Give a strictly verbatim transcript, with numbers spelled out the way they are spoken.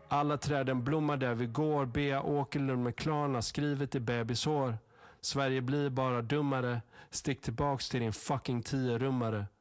Alla träden blommar där vi går. Bea Åkerlund med Klarna skrivit i bebishår. Sverige blir bara dummare. Stick tillbaks till din fucking tio-rummare.